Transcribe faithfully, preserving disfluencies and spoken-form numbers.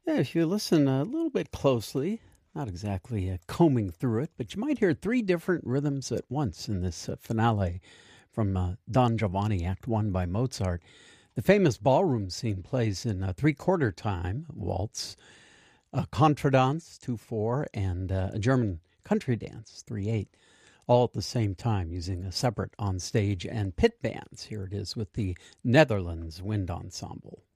Yeah, if you listen a little bit closely, not exactly uh, combing through it, but you might hear three different rhythms at once in this uh, finale from uh, Don Giovanni, Act One by Mozart. The famous ballroom scene plays in a three quarter time waltz, a contradance, two four, and uh, a German country dance, three eight, all at the same time using a separate onstage and pit bands. Here it is with the Netherlands Wind Ensemble.